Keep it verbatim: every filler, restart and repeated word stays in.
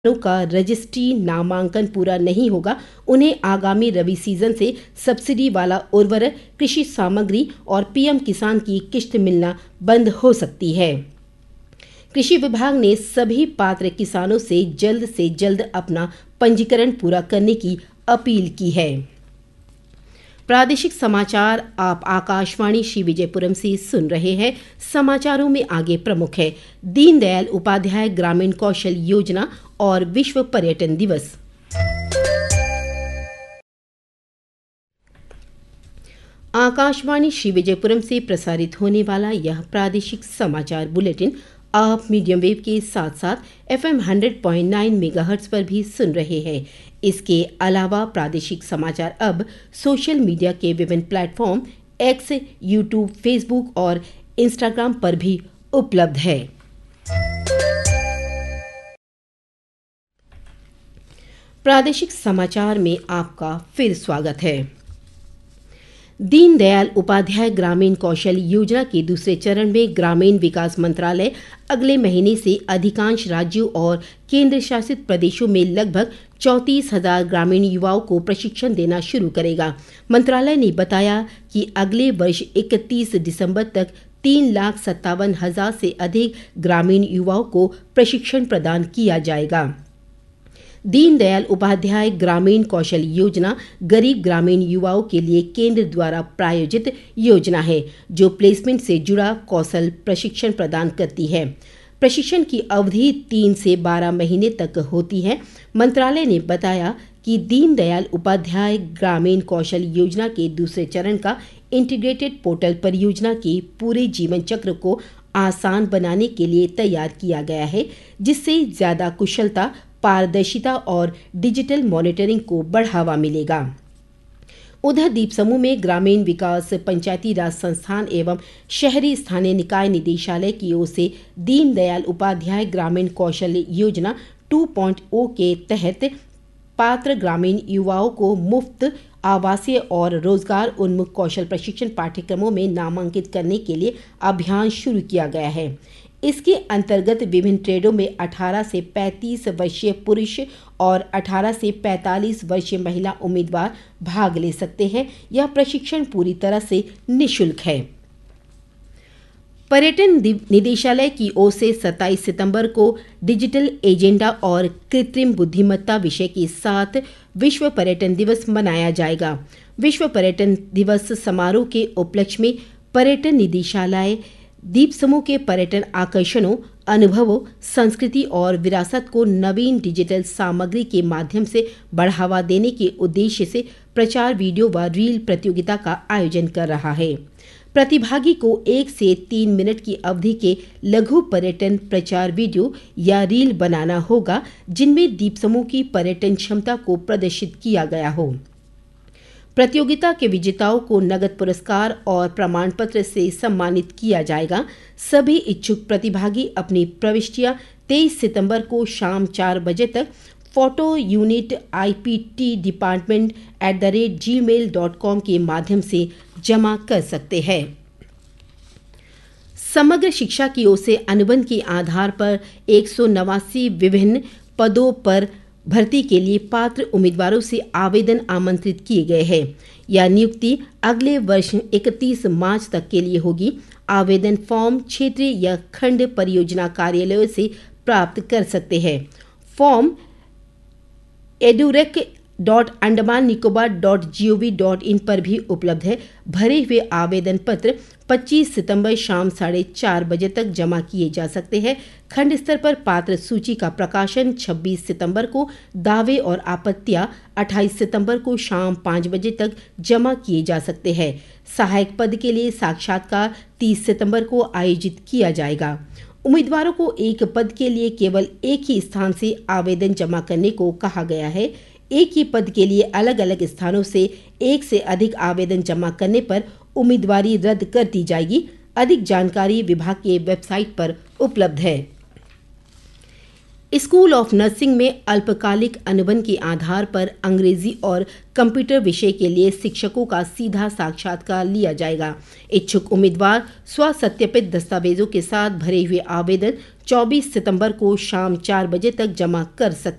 का रजिस्ट्री नामांकन पूरा नहीं होगा उन्हें आगामी रबी सीजन से सब्सिडी वाला उर्वरक, कृषि सामग्री और पीएम किसान की किश्त मिलना बंद हो सकती है। कृषि विभाग ने सभी पात्र किसानों से जल्द से जल्द अपना पंजीकरण पूरा करने की अपील की है। प्रादेशिक समाचार आप आकाशवाणी श्री विजयपुरम से सुन रहे हैं। समाचारों में आगे प्रमुख है दीनदयाल उपाध्याय ग्रामीण कौशल योजना और विश्व पर्यटन दिवस। आकाशवाणी श्री विजयपुरम से प्रसारित होने वाला यह प्रादेशिक समाचार बुलेटिन आप मीडियम वेव के साथ साथ FM hundred point nine megahertz पर भी सुन रहे हैं। इसके अलावा प्रादेशिक समाचार अब सोशल मीडिया के विभिन्न प्लेटफॉर्म एक्स, यूट्यूब, फेसबुक और इंस्टाग्राम पर भी उपलब्ध है। प्रादेशिक समाचार में आपका फिर स्वागत है। दीनदयाल उपाध्याय ग्रामीण कौशल योजना के दूसरे चरण में ग्रामीण विकास मंत्रालय अगले महीने से अधिकांश राज्यों और केंद्र शासित प्रदेशों में लगभग चौंतीस हजार ग्रामीण युवाओं को प्रशिक्षण देना शुरू करेगा। मंत्रालय ने बताया कि अगले वर्ष इकतीस दिसंबर तक तीन लाख सत्तावन हजार से अधिक ग्रामीण युवाओं को प्रशिक्षण प्रदान किया जाएगा। दीनदयाल उपाध्याय ग्रामीण कौशल योजना गरीब ग्रामीण युवाओं के लिए केंद्र द्वारा प्रायोजित योजना है जो प्लेसमेंट से जुड़ा कौशल प्रशिक्षण प्रदान करती है। प्रशिक्षण की अवधि तीन से बारह महीने तक होती है। मंत्रालय ने बताया कि दीनदयाल उपाध्याय ग्रामीण कौशल योजना के दूसरे चरण का इंटीग्रेटेड पोर्टल परियोजना के पूरे जीवन चक्र को आसान बनाने के लिए तैयार किया गया है, जिससे ज्यादा कुशलता, पारदर्शिता और डिजिटल मॉनिटरिंग को बढ़ावा मिलेगा। उधर दीप समूह में ग्रामीण विकास, पंचायती राज संस्थान एवं शहरी स्थानीय निकाय निदेशालय की ओर से दीनदयाल उपाध्याय ग्रामीण कौशल योजना टू पॉइंट ओ के तहत पात्र ग्रामीण युवाओं को मुफ्त आवासीय और रोजगार उन्मुख कौशल प्रशिक्षण पाठ्यक्रमों में नामांकित करने के लिए अभियान शुरू किया गया है। इसके अंतर्गत विभिन्न ट्रेडों में अठारह से पैंतीस वर्षीय पुरुष और अठारह से पैंतालीस वर्षीय महिला उम्मीदवार भाग ले सकते हैं। यह प्रशिक्षण पूरी तरह से निःशुल्क है। पर्यटन निदेशालय की ओर से सत्ताईस सितंबर को डिजिटल एजेंडा और कृत्रिम बुद्धिमत्ता विषय के साथ विश्व पर्यटन दिवस मनाया जाएगा। विश्व पर्यटन दिवस समारोह के उपलक्ष्य में पर्यटन निदेशालय दीप समूह के पर्यटन आकर्षणों, अनुभवों, संस्कृति और विरासत को नवीन डिजिटल सामग्री के माध्यम से बढ़ावा देने के उद्देश्य से प्रचार वीडियो व रील प्रतियोगिता का आयोजन कर रहा है। प्रतिभागी को एक से तीन मिनट की अवधि के लघु पर्यटन प्रचार वीडियो या रील बनाना होगा, जिनमें दीप समूह की पर्यटन क्षमता को प्रदर्शित किया गया हो। प्रतियोगिता के विजेताओं को नगद पुरस्कार और प्रमाण पत्र से सम्मानित किया जाएगा। सभी इच्छुक प्रतिभागी अपनी प्रविष्टियां तेईस सितंबर को शाम चार बजे तक photo unit IPT department at the rate ji mail dot com के माध्यम से जमा कर सकते हैं। समग्र शिक्षा की ओर से अनुबंध के आधार पर एक सौ नवासी विभिन्न पदों पर भर्ती के लिए पात्र उम्मीदवारों से आवेदन आमंत्रित किए गए हैं। यह नियुक्ति अगले वर्ष इकतीस मार्च तक के लिए होगी। आवेदन फॉर्म क्षेत्रीय या खंड परियोजना कार्यालयों से प्राप्त कर सकते हैं। Form एडुरेक dot Andaman Nicobar dot G O V dot in पर भी उपलब्ध है। भरे हुए आवेदन पत्र पच्चीस सितंबर शाम साढ़े चार बजे तक जमा किए जा सकते हैं। खंड स्तर पर पात्र सूची का प्रकाशन छब्बीस सितंबर को, दावे और आपत्तियां अट्ठाईस सितंबर को शाम पाँच बजे तक जमा किए जा सकते हैं। सहायक पद के लिए साक्षात्कार तीस सितंबर को आयोजित किया जाएगा। उम्मीदवारों को एक पद के लिए केवल एक ही स्थान से आवेदन जमा करने को कहा गया है। एक ही पद के लिए अलग अलग स्थानों से एक से अधिक आवेदन जमा करने पर उम्मीदवारी रद्द कर दी जाएगी। अधिक जानकारी विभाग के वेबसाइट पर उपलब्ध है। स्कूल ऑफ नर्सिंग में अल्पकालिक अनुबंध के आधार पर अंग्रेजी और कंप्यूटर विषय के लिए शिक्षकों का सीधा साक्षात्कार लिया जाएगा। इच्छुक उम्मीदवार स्वसत्यापित दस्तावेजों के साथ भरे हुए आवेदन चौबीस सितंबर को शाम चार बजे तक जमा कर सकते